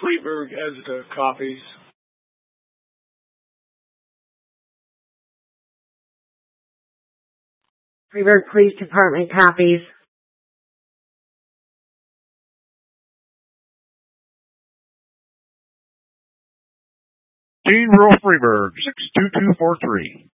Freeburg has the copies. Freeburg Police Department copies. Gene Rural Freeburg, 62243.